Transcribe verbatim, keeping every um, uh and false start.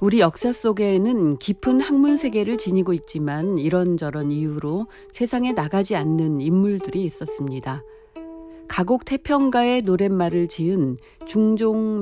우리 역사 속에는 깊은 학문 세계를 지니고 있지만 이런저런 이유로 세상에 나가지 않는 인물들이 있었습니다. 가곡 태평가의 노랫말을 지은 중종